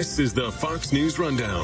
This is the Fox News Rundown.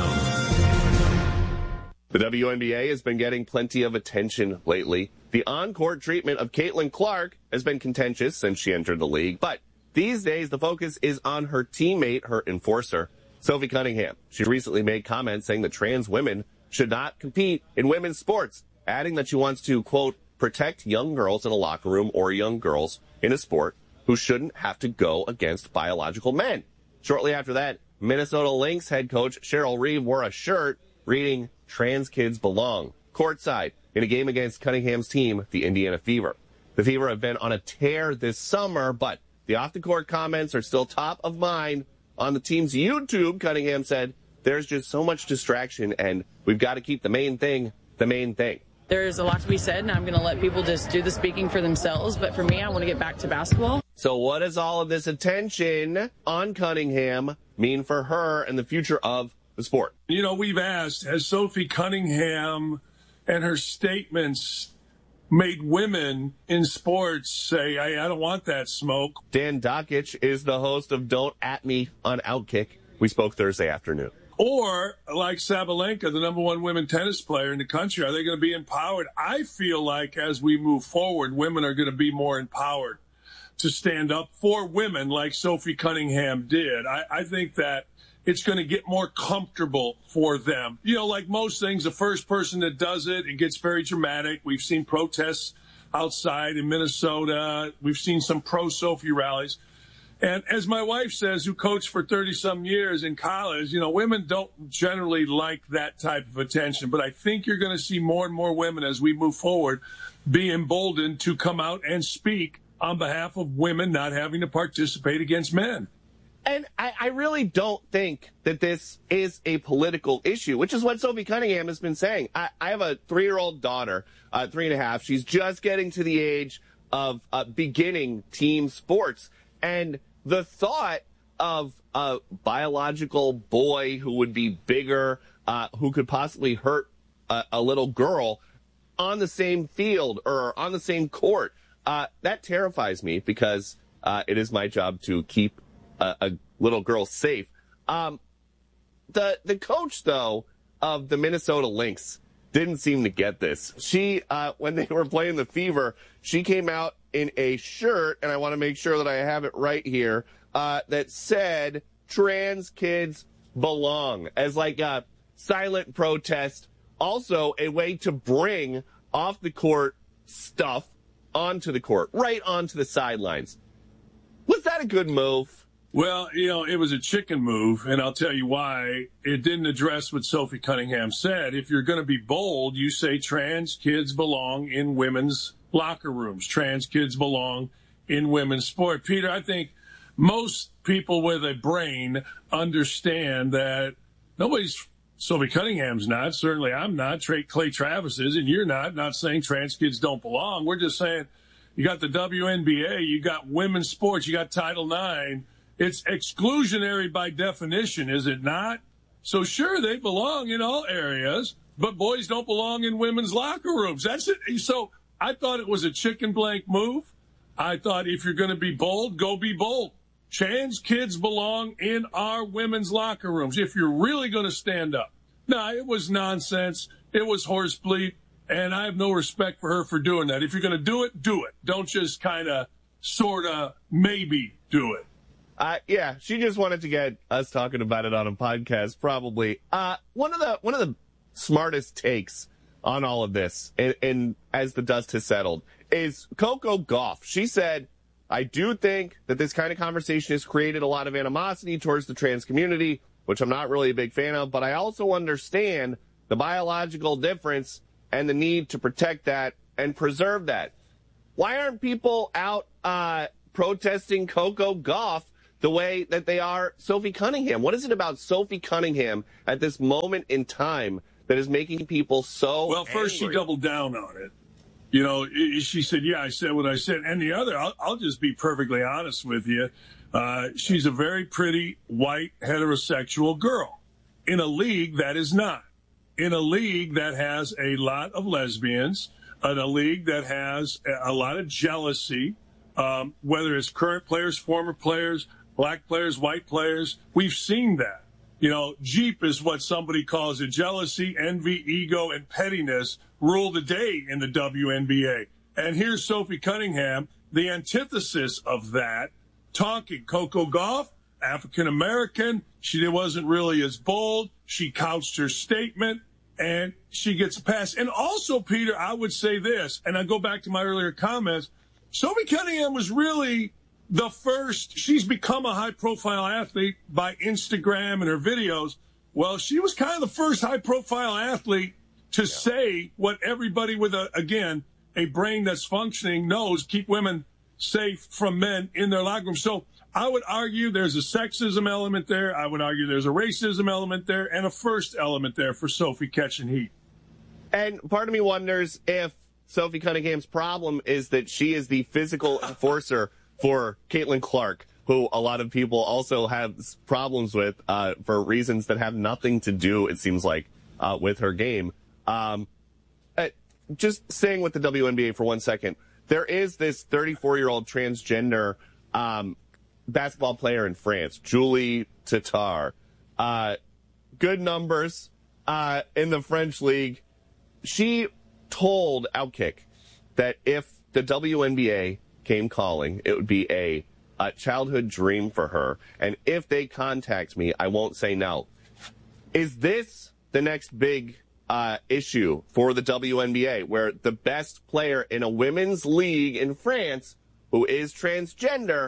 The WNBA has been getting plenty of attention lately. The on-court treatment of Caitlin Clark has been contentious since she entered the league, but these days the focus is on her teammate, her enforcer, Sophie Cunningham. She recently made comments saying that trans women should not compete in women's sports, adding that she wants to, quote, protect young girls in a locker room or young girls in a sport who shouldn't have to go against biological men. Shortly after that, Minnesota Lynx head coach Cheryl Reeve wore a shirt reading, "Trans kids belong," courtside in a game against Cunningham's team, the Indiana Fever. The Fever have been on a tear this summer, but the off-the-court comments are still top of mind on the team's YouTube. Cunningham said, "There's just so much distraction, and we've got to keep the main thing the main thing." There's a lot to be said, and I'm going to let people just do the speaking for themselves. But for me, I want to get back to basketball. So what does all of this attention on Cunningham mean for her and the future of the sport? You know, we've asked, has Sophie Cunningham and her statements made women in sports say, I don't want that smoke? Dan Dakich is the host of Don't At Me on Outkick. We spoke Thursday afternoon. Or, like Sabalenka, the number one women tennis player in the country, are they going to be empowered? I feel like as we move forward, women are going to be more empowered to stand up for women like Sophie Cunningham did. I think that it's going to get more comfortable for them. You know, like most things, the first person that does it, it gets very dramatic. We've seen protests outside in Minnesota. We've seen some pro-Sophie rallies. And as my wife says, who coached for 30-some years in college, you know, women don't generally like that type of attention. But I think you're going to see more and more women as we move forward be emboldened to come out and speak on behalf of women not having to participate against men. And I really don't think that this is a political issue, which is what Sophie Cunningham has been saying. I have a 3-year-old daughter, 3.5. She's just getting to the age of beginning team sports. And the thought of a biological boy who would be bigger, who could possibly hurt a little girl on the same field or on the same court, that terrifies me because it is my job to keep a little girl safe. The coach, though, of the Minnesota Lynx didn't seem to get this. She, when they were playing the Fever, she came out in a shirt, and I want to make sure that I have it right here, that said, "Trans kids belong," as like a silent protest. Also a way to bring off the court stuff onto the court, right onto the sidelines. Was that a good move? Well, you know, it was a chicken move, and I'll tell you why. It didn't address what Sophie Cunningham said. If you're going to be bold, you say trans kids belong in women's locker rooms. Trans kids belong in women's sport. Peter, I think most people with a brain understand that Sophie Cunningham's not. Certainly I'm not. Clay Travis is, and you're not saying trans kids don't belong. We're just saying you got the WNBA, you got women's sports, you got Title IX. It's exclusionary by definition, is it not? So sure, they belong in all areas, but boys don't belong in women's locker rooms. That's it. So I thought it was a chicken blank move. I thought if you're going to be bold, go be bold. Trans kids belong in our women's locker rooms if you're really going to stand up. No, it was nonsense. It was horse bleat, and I have no respect for her for doing that. If you're going to do it, do it. Don't just kind of, sort of, maybe do it. Yeah, she just wanted to get us talking about it on a podcast, probably. One of the smartest takes on all of this, and as the dust has settled, is Coco Gauff. She said, "I do think that this kind of conversation has created a lot of animosity towards the trans community, which I'm not really a big fan of, but I also understand the biological difference and the need to protect that and preserve that." Why aren't people out protesting Coco Gauff the way that they are Sophie Cunningham? What is it about Sophie Cunningham at this moment in time that is making people so Well, first angry? She doubled down on it. You know, she said, yeah, I said what I said. And the other, I'll just be perfectly honest with you. She's a very pretty, white, heterosexual girl in a league that is not. In a league that has a lot of lesbians, in a league that has a lot of jealousy, whether it's current players, former players, black players, white players. We've seen that. You know, Jeep is what somebody calls it. Jealousy, envy, ego, and pettiness rule the day in the WNBA. And here's Sophie Cunningham, the antithesis of that, talking. Coco Gauff, African-American. She wasn't really as bold. She couched her statement, and she gets a pass. And also, Peter, I would say this, and I go back to my earlier comments. Sophie Cunningham was really the first. She's become a high-profile athlete by Instagram and her videos. Well, she was kind of the first high-profile athlete to say what everybody with, a brain that's functioning knows: keep women safe from men in their locker room. So I would argue there's a sexism element there. I would argue there's a racism element there and a first element there for Sophie catching heat. And part of me wonders if Sophie Cunningham's problem is that she is the physical enforcer for Caitlin Clark, who a lot of people also have problems with for reasons that have nothing to do, it seems like, with her game. Just staying with the WNBA for 1 second, there is this 34-year-old transgender basketball player in France, Julie Tatar. Good numbers in the French league. She told Outkick that if the WNBA came calling, it would be a childhood dream for her. And if they contact me, I won't say no. Is this the next big issue for the WNBA, where the best player in a women's league in France, who is transgender,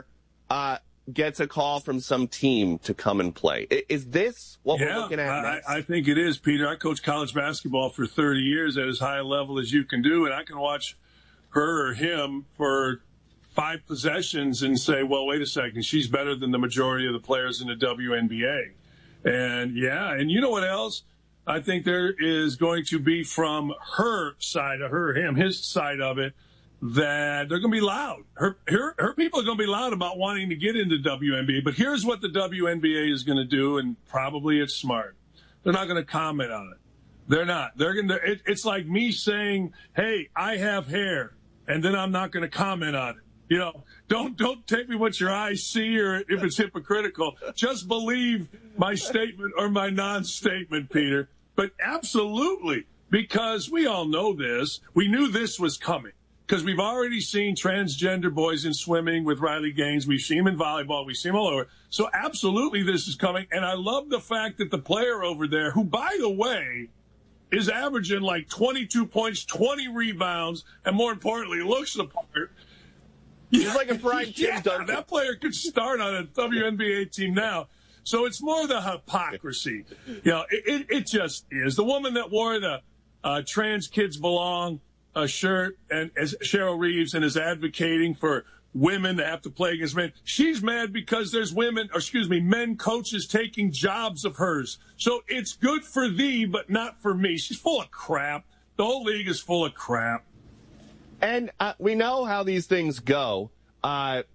gets a call from some team to come and play? Is this what we're looking at next? I think it is, Peter. I coached college basketball for 30 years at as high a level as you can do, and I can watch her or him for 5 possessions and say, well, wait a second, she's better than the majority of the players in the WNBA. And, and you know what else? I think there is going to be from her side of his side of it, that they're going to be loud. Her people are going to be loud about wanting to get into WNBA. But here's what the WNBA is going to do, and probably it's smart. They're not going to comment on it. They're not. They're going to. It's like me saying, "Hey, I have hair," and then I'm not going to comment on it. You know, don't take me what your eyes see, or if it's hypocritical. Just believe my statement or my non-statement, Peter. But absolutely, because we all know this. We knew this was coming. Because we've already seen transgender boys in swimming with Riley Gaines. We've seen him in volleyball. We've seen him all over. So absolutely this is coming. And I love the fact that the player over there, who, by the way, is averaging like 22 points, 20 rebounds, and more importantly, looks the part. He's like a fried Tim Duncan. That player could start on a WNBA team now. So it's more the hypocrisy. You know, it just is. The woman that wore the Trans Kids Belong a shirt, and as Cheryl Reeves, and is advocating for women to have to play against men. She's mad because there's men coaches taking jobs of hers. So it's good for thee, but not for me. She's full of crap. The whole league is full of crap. And we know how these things go. The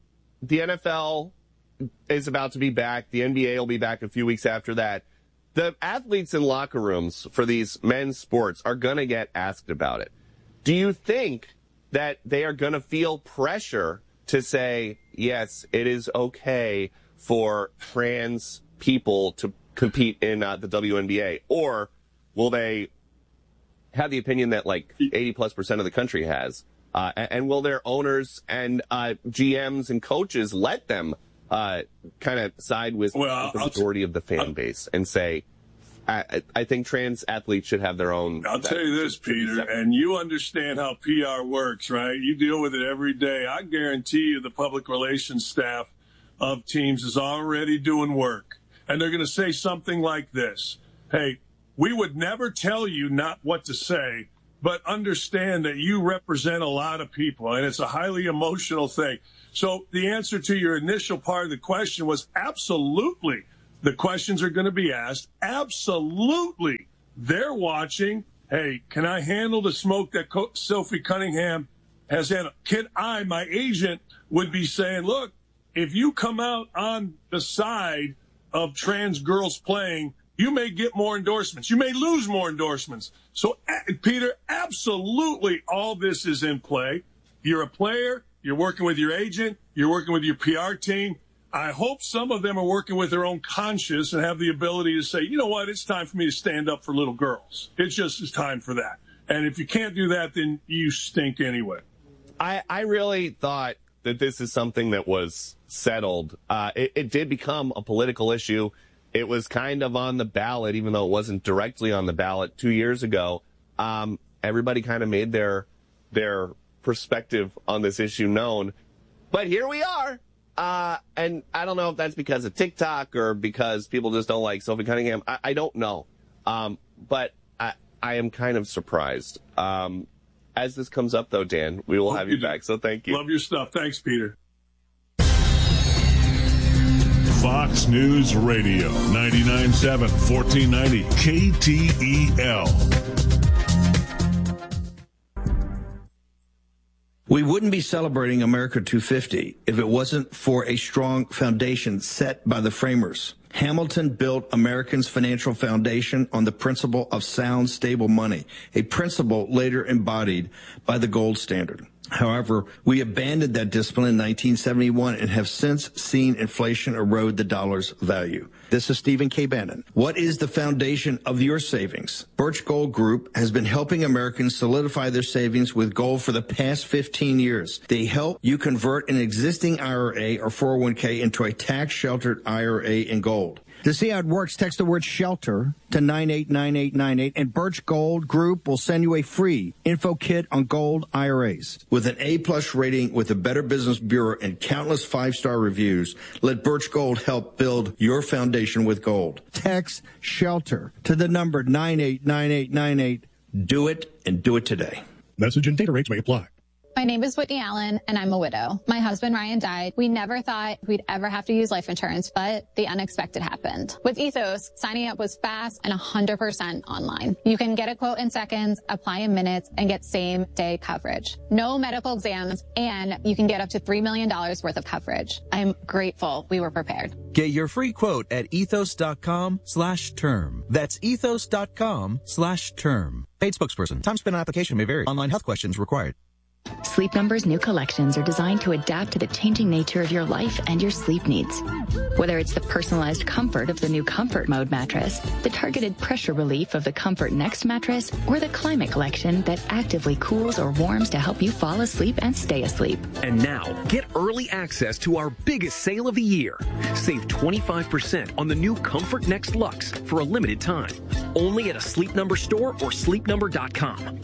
NFL is about to be back. The NBA will be back a few weeks after that. The athletes in locker rooms for these men's sports are going to get asked about it. Do you think that they are going to feel pressure to say, yes, it is okay for trans people to compete in the WNBA? Or will they have the opinion that like 80+% of the country has? And will their owners and GMs and coaches let them kind of side with the majority of the fan base and say, I think trans athletes should have their own. I'll tell you this, Peter, and you understand how PR works, right? You deal with it every day. I guarantee you the public relations staff of teams is already doing work. And they're going to say something like this. Hey, we would never tell you not what to say, but understand that you represent a lot of people, and it's a highly emotional thing. So the answer to your initial part of the question was absolutely. The questions are going to be asked. Absolutely. They're watching. Hey, can I handle the smoke that Sophie Cunningham has handled? My agent would be saying, look, if you come out on the side of trans girls playing, you may get more endorsements. You may lose more endorsements. So, Peter, absolutely all this is in play. You're a player. You're working with your agent. You're working with your PR team. I hope some of them are working with their own conscience and have the ability to say, you know what, it's time for me to stand up for little girls. It's time for that. And if you can't do that, then you stink anyway. I really thought that this is something that was settled. It did become a political issue. It was kind of on the ballot, even though it wasn't directly on the ballot 2 years ago. Everybody kind of made their perspective on this issue known. But here we are. And I don't know if that's because of TikTok or because people just don't like Sophie Cunningham. I don't know. But I am kind of surprised. As this comes up, though, Dan, we will have you back. So thank you. Love your stuff. Thanks, Peter. Fox News Radio, 99.7, 1490 KTEL. We wouldn't be celebrating America 250 if it wasn't for a strong foundation set by the framers. Hamilton built Americans' financial foundation on the principle of sound, stable money, a principle later embodied by the gold standard. However, we abandoned that discipline in 1971 and have since seen inflation erode the dollar's value. This is Stephen K. Bannon. What is the foundation of your savings? Birch Gold Group has been helping Americans solidify their savings with gold for the past 15 years. They help you convert an existing IRA or 401k into a tax-sheltered IRA in gold. To see how it works, text the word SHELTER to 989898, and Birch Gold Group will send you a free info kit on gold IRAs. With an A-plus rating with the Better Business Bureau and countless five-star reviews, let Birch Gold help build your foundation with gold. Text SHELTER to the number 989898. Do it, and do it today. Message and data rates may apply. My name is Whitney Allen, and I'm a widow. My husband, Ryan, died. We never thought we'd ever have to use life insurance, but the unexpected happened. With Ethos, signing up was fast and 100% online. You can get a quote in seconds, apply in minutes, and get same-day coverage. No medical exams, and you can get up to $3 million worth of coverage. I'm grateful we were prepared. Get your free quote at ethos.com/term. That's ethos.com/term. Paid spokesperson. Time spent on application may vary. Online health questions required. Sleep Number's new collections are designed to adapt to the changing nature of your life and your sleep needs. Whether it's the personalized comfort of the new Comfort Mode mattress, the targeted pressure relief of the Comfort Next mattress, or the Climate Collection that actively cools or warms to help you fall asleep and stay asleep. And now, get early access to our biggest sale of the year. Save 25% on the new Comfort Next Luxe for a limited time. Only at a Sleep Number store or sleepnumber.com.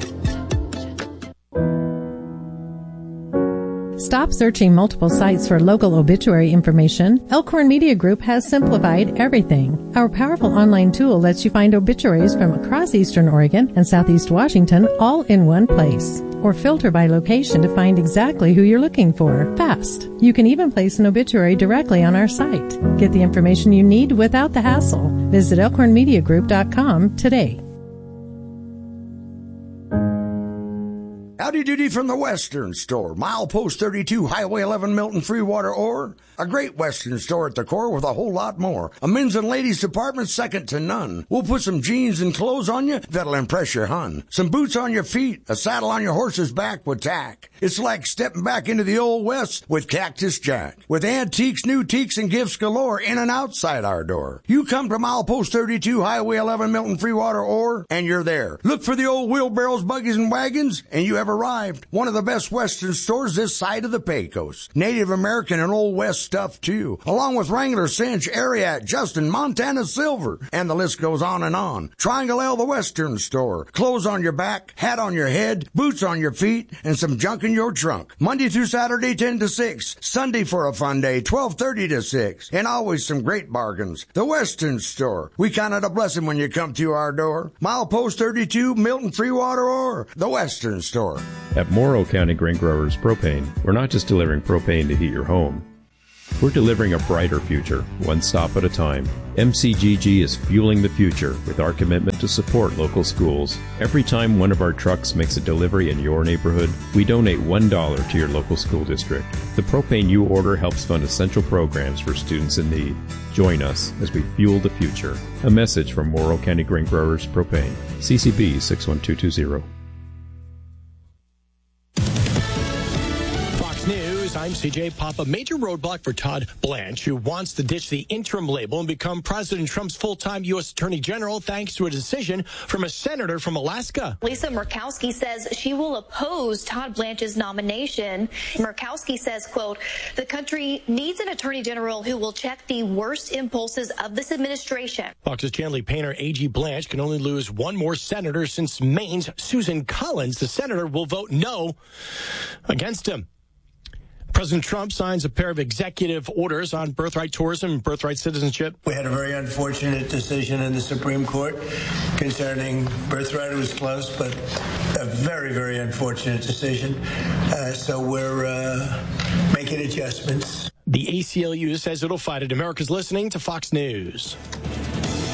Stop searching multiple sites for local obituary information. Elkhorn Media Group has simplified everything. Our powerful online tool lets you find obituaries from across Eastern Oregon and Southeast Washington all in one place. Or filter by location to find exactly who you're looking for. Fast. You can even place an obituary directly on our site. Get the information you need without the hassle. Visit elkhornmediagroup.com today. Howdy doody from the Western Store. Milepost 32, Highway 11, Milton, Freewater, or a great Western store at the core with a whole lot more. A men's and ladies department second to none. We'll put some jeans and clothes on you that'll impress your hun. Some boots on your feet, a saddle on your horse's back with tack. It's like stepping back into the old West with Cactus Jack. With antiques, new teaks, and gifts galore in and outside our door. You come to Milepost 32, Highway 11, Milton, Freewater, or, and you're there. Look for the old wheelbarrows, buggies, and wagons, and you have arrived. One of the best Western stores this side of the Pecos. Native American and Old West stuff, too. Along with Wrangler, Cinch, Ariat, Justin, Montana Silver. And the list goes on and on. Triangle L, the Western Store. Clothes on your back, hat on your head, boots on your feet, and some junk in your trunk. Monday through Saturday, 10 to 6. Sunday for a fun day, 12:30 to 6. And always some great bargains. The Western Store. We count it a blessing when you come to our door. Milepost 32, Milton, Freewater, or the Western Store. At Morrow County Grain Growers Propane, we're not just delivering propane to heat your home. We're delivering a brighter future, one stop at a time. MCGG is fueling the future with our commitment to support local schools. Every time one of our trucks makes a delivery in your neighborhood, we donate $1 to your local school district. The propane you order helps fund essential programs for students in need. Join us as we fuel the future. A message from Morrow County Grain Growers Propane. CCB 61220. News, I'm CJ Pop, a major roadblock for Todd Blanche, who wants to ditch the interim label and become President Trump's full-time U.S. Attorney General thanks to a decision from a senator from Alaska. Lisa Murkowski says she will oppose Todd Blanche's nomination. Murkowski says, quote, the country needs an attorney general who will check the worst impulses of this administration. Fox's Chanley Painter, A.G. Blanche can only lose one more senator since Maine's Susan Collins, the senator, will vote no against him. President Trump signs a pair of executive orders on birthright tourism and birthright citizenship. We had a very unfortunate decision in the Supreme Court concerning birthright. It was close, but a very, very unfortunate decision. So we're making adjustments. The ACLU says it'll fight it. America's listening to Fox News.